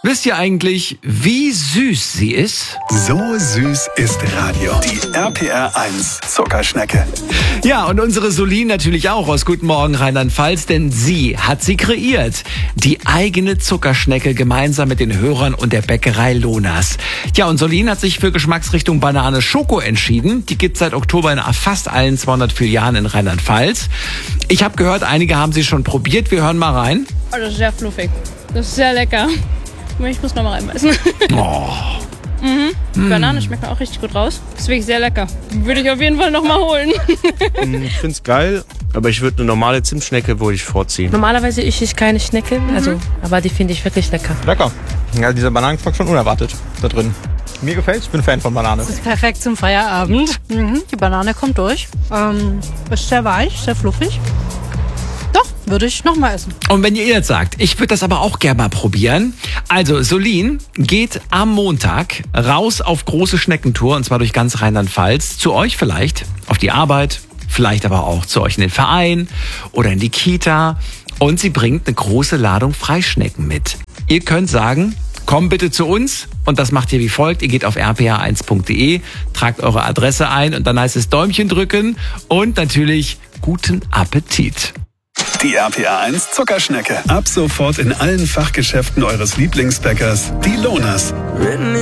Wisst ihr eigentlich, wie süß sie ist? So süß ist Radio. Die RPR 1 Zuckerschnecke. Ja, und unsere Solin natürlich auch aus Guten Morgen Rheinland-Pfalz, denn sie hat sie kreiert. Die eigene Zuckerschnecke gemeinsam mit den Hörern und der Bäckerei Lonas. Ja, und Solin hat sich für Geschmacksrichtung Banane Schoko entschieden. Die gibt es seit Oktober in fast allen 200 Filialen in Rheinland-Pfalz. Ich habe gehört, einige haben sie schon probiert. Wir hören mal rein. Oh, das ist sehr fluffig. Das ist sehr lecker. Ich muss noch mal reinbeißen. Oh. Die Banane schmeckt mir auch richtig gut raus. Das ist wirklich sehr lecker. Würde ich auf jeden Fall noch mal holen. Ich finde es geil, aber ich würde eine normale Zimtschnecke vorziehen. Normalerweise esse ich keine Schnecke, aber die finde ich wirklich lecker. Lecker. Ja, dieser Bananengeschmack schon unerwartet da drin. Mir gefällt, ich bin Fan von Banane. Das ist perfekt zum Feierabend. Die Banane kommt durch. Ist sehr weich, sehr fluffig. Doch, würde ich noch mal essen. Und wenn ihr jetzt sagt, ich würde das aber auch gerne mal probieren. Also Solin geht am Montag raus auf große Schneckentour, und zwar durch ganz Rheinland-Pfalz. Zu euch vielleicht, auf die Arbeit, vielleicht aber auch zu euch in den Verein oder in die Kita. Und sie bringt eine große Ladung Freischnecken mit. Ihr könnt sagen, komm bitte zu uns, und das macht ihr wie folgt. Ihr geht auf rpr1.de, tragt eure Adresse ein und dann heißt es Däumchen drücken und natürlich guten Appetit. Die RPR 1 Zuckerschnecke. Ab sofort in allen Fachgeschäften eures Lieblingsbäckers, die Lonas.